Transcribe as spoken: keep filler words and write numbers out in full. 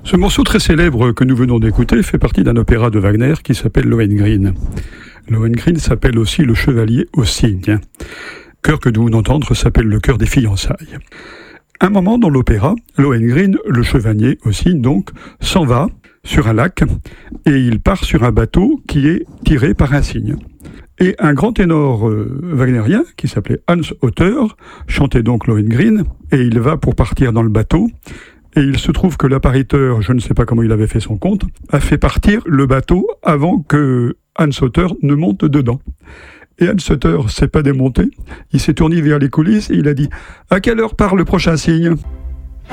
Ce morceau très célèbre que nous venons d'écouter fait partie d'un opéra de Wagner qui s'appelle Lohengrin. Lohengrin s'appelle aussi Le Chevalier au cygne. Chœur que nous venons d'entendre s'appelle le chœur des fiançailles. Un moment dans l'opéra, Lohengrin, le chevalier au cygne donc, s'en va sur un lac et il part sur un bateau qui est tiré par un cygne. Et un grand ténor euh, wagnerien qui s'appelait Hans Otter chantait donc Lohengrin et il va pour partir dans le bateau. Et il se trouve que l'appariteur, je ne sais pas comment il avait fait son compte, a fait partir le bateau avant que Hans Otter ne monte dedans. Et Hans Otter s'est pas démonté, il s'est tourné vers les coulisses et il a dit « À quelle heure part le prochain cygne ?»